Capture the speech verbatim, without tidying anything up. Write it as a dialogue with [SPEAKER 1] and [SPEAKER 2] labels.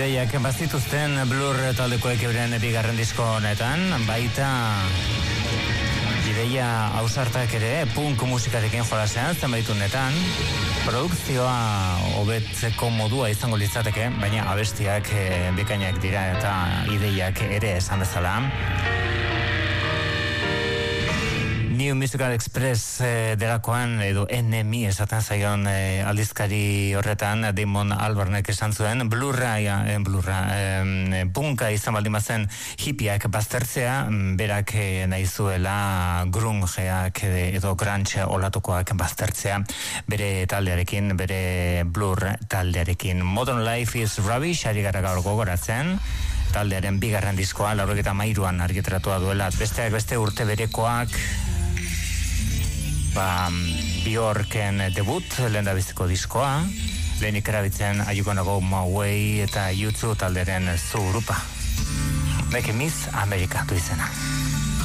[SPEAKER 1] ideiak bazituzten Blur taldekoek euren bigarren disko honetan, baita ideia ausartak ere punk musikarekin jolasean zenbaitunetan, produkzioa hobetzeko modua izango litzateke, baina abestiak e, bikainak dira eta ideiak ere esan bezala. New Musical Express eh, delakoan edo N M I esaten zaion eh, aldizkari horretan Damon Albarnek esan zuen blurra, eh, blurra eh, punka izan baldin bazen hippiak baztertzea, berak eh, nahi zuela grungeak edo grunge olatukoak baztertzea bere taldearekin, bere Blur taldearekin. Modern Life is Rubbish ari gara gaur gogoratzen, taldearen bigarren diskoa laurogeita hamairuan argitaratua duela, besteak beste urte berekoak. Ba, Bjorken debut, lehen da biziko diskoa, lehenik erabitzen Are You Gonna Go My Way eta U two talderen zurupa. Make Miss America du izena.